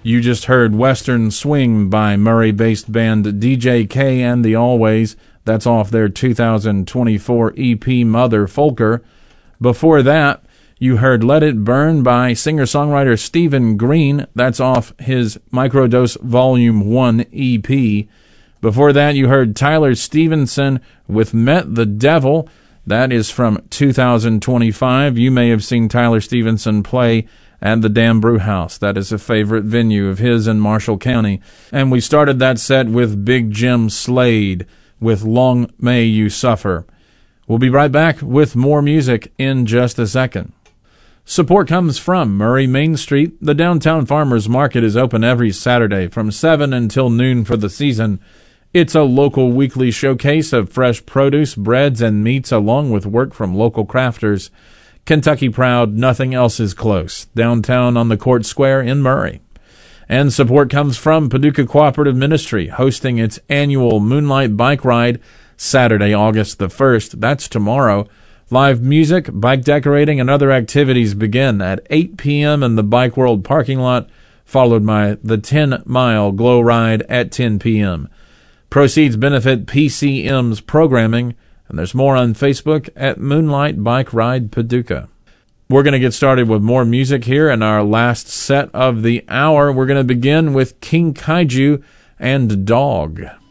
You just heard Western Swing by Murray-based band DJ-K and the Always. That's off their 2024 EP Mother Folker. Before that, you heard Let It Burn by singer-songwriter Stephen Green. That's off his Microdose Volume 1 EP. Before that, you heard Tyler Stevenson with Met the Devil. That is from 2025. You may have seen Tyler Stevenson play at the Dam Brew House. That is a favorite venue of his in Marshall County. And we started that set with Big Jim Slade with Long May You Suffer. We'll be right back with more music in just a second. Support comes from Murray Main Street. The Downtown Farmers Market is open every Saturday from 7 until noon for the season. It's a local weekly showcase of fresh produce, breads, and meats, along with work from local crafters. Kentucky proud, nothing else is close. Downtown on the Court Square in Murray. And support comes from Paducah Cooperative Ministry, hosting its annual Moonlight Bike Ride Saturday, August the 1st. That's tomorrow. Live music, bike decorating, and other activities begin at 8 p.m. in the Bike World parking lot, followed by the 10-mile Glow Ride at 10 p.m. Proceeds benefit PCM's programming, and there's more on Facebook at Moonlight Bike Ride Paducah. We're going to get started with more music here in our last set of the hour. We're going to begin with King Kaiju and Dog.